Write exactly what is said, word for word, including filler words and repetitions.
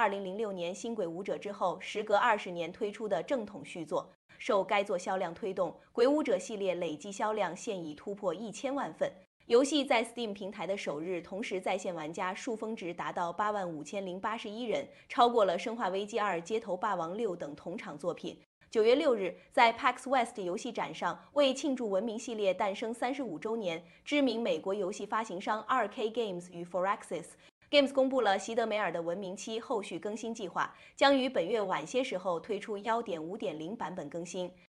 二零零六年《新鬼武者》之后，时隔二十年推出的正统续作。受该作销量推动，《鬼武者》系列累计销量现已突破一千万份。游戏在 Steam 平台的首日，同时在线玩家数峰值达到八万五千零八十一人，超过了《生化危机二》《街头霸王六》等同场作品。九月六日，在 PAX West 游戏展上，为庆祝文明系列诞生三十五周年，知名美国游戏发行商 二 K Games 与 Firaxis Games 公布了席德梅尔的文明七后续更新计划，将于本月晚些时候推出 一点五点零 版本更新。